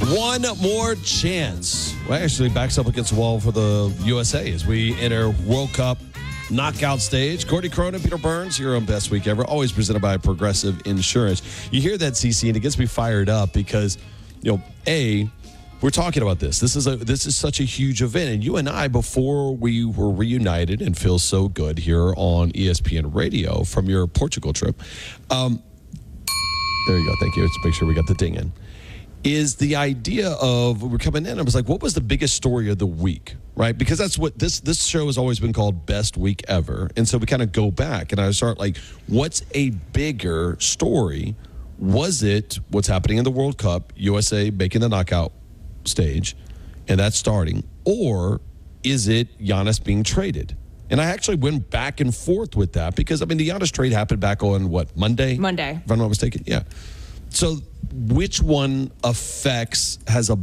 One more chance. Well, actually backs up against the wall for the USA as we enter World Cup knockout stage. Courtney Cronin, Peter Burns here on Best Week Ever, always presented by Progressive Insurance. You hear that, CC, and it gets me fired up because, we're talking about this. This is such a huge event. And you and I, before we were reunited and feel so good here on ESPN Radio from your Portugal trip, there you go. Thank you. Let's make sure we got the ding in. Is the idea of we're coming in, I was like, what was the biggest story of the week, right? Because that's what this show has always been called Best Week Ever. And so we kind of go back and I start like, what's a bigger story? Was it what's happening in the World Cup, USA making the knockout stage, and that's starting? Or is it Giannis being traded? And I actually went back and forth with that because, the Giannis trade happened back on, Monday? Monday. If I'm not mistaken, yeah. So which one has a